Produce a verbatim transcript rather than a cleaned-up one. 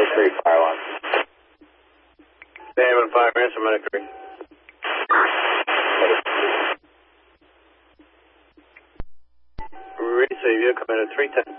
three, fire alarm. Bay one five, answer medic three. Receive you, come in at three ten.